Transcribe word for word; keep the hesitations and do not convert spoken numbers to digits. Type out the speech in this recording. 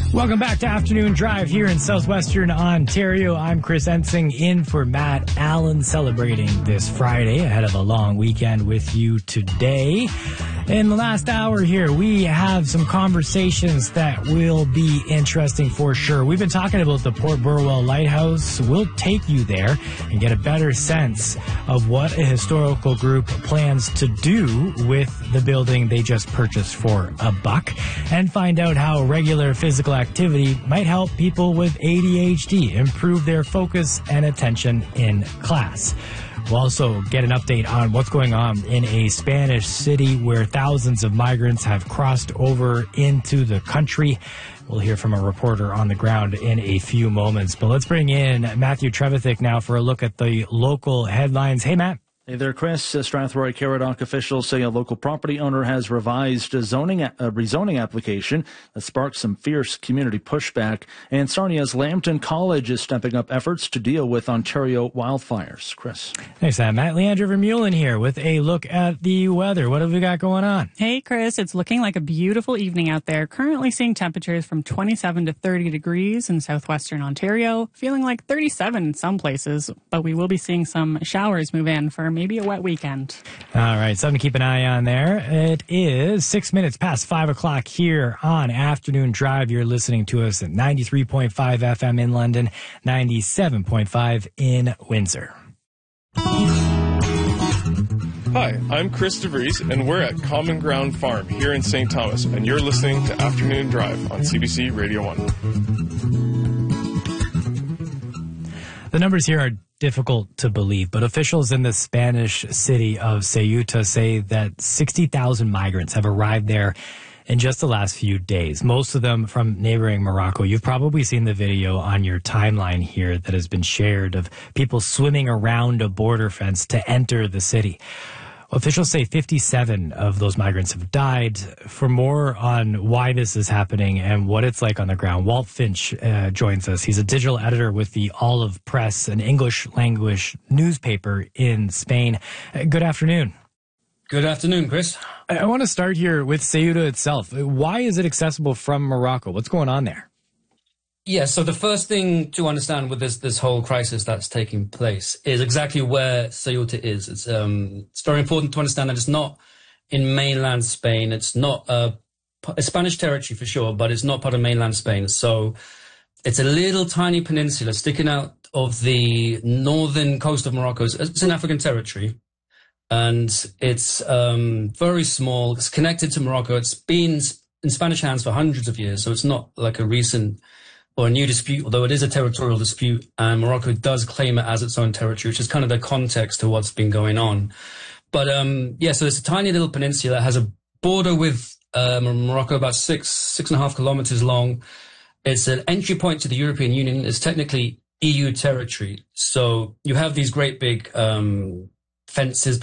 Welcome back to Afternoon Drive here in southwestern Ontario. I'm Chris Ensing in for Matt Allen, celebrating this Friday ahead of a long weekend with you today. In the last hour here, we have some conversations that will be interesting for sure. We've been talking about the Port Burwell Lighthouse. We'll take you there and get a better sense of what a historical group plans to do with the building they just purchased for a buck, and find out how regular physical activity might help people with A D H D improve their focus and attention in class. We'll also get an update on what's going on in a Spanish city where thousands of migrants have crossed over into the country. We'll hear from a reporter on the ground in a few moments. But let's bring in Matthew Trevithick now for a look at the local headlines. Hey, Matt. Hey there, Chris. Uh, Strathroy Caradoc officials say a local property owner has revised a zoning a rezoning application that sparked some fierce community pushback. And Sarnia's Lambton College is stepping up efforts to deal with Ontario wildfires. Chris. Thanks, Matt. Matt Leandra Vermeulen here with a look at the weather. What have we got going on? Hey, Chris. It's looking like a beautiful evening out there. Currently seeing temperatures from twenty-seven to thirty degrees in southwestern Ontario. Feeling like thirty-seven in some places, but we will be seeing some showers move in for maybe a wet weekend. All right, something to keep an eye on there. It is six minutes past five o'clock here on Afternoon Drive. You're listening to us at ninety-three point five F M in London, ninety-seven point five in Windsor. Hi, I'm Chris DeVries, and we're at Common Ground Farm here in Saint Thomas, and you're listening to Afternoon Drive on C B C Radio one. The numbers here are difficult to believe, but officials in the Spanish city of Ceuta say that sixty thousand migrants have arrived there in just the last few days, most of them from neighboring Morocco. You've probably seen the video on your timeline here that has been shared of people swimming around a border fence to enter the city. Officials say fifty-seven of those migrants have died. For more on why this is happening and what it's like on the ground, Walt Finch uh, joins us. He's a digital editor with the Olive Press, an English language newspaper in Spain. Uh, good afternoon. Good afternoon, Chris. I, I want to start here with Ceuta itself. Why is it accessible from Morocco? What's going on there? Yeah, so the first thing to understand with this this whole crisis that's taking place is exactly where Ceuta is. It's um it's very important to understand that it's not in mainland Spain. It's not a, a Spanish territory for sure, but it's not part of mainland Spain. So it's a little tiny peninsula sticking out of the northern coast of Morocco. It's, it's an African territory, and it's um very small. It's connected to Morocco. It's been in Spanish hands for hundreds of years, so it's not like a recent or a new dispute, although it is a territorial dispute, and Morocco does claim it as its own territory, which is kind of the context to what's been going on. But um, yeah, so it's a tiny little peninsula that has a border with um, Morocco, about six, six and a half kilometers long. It's an entry point to the European Union. It's technically E U territory. So you have these great big um, fences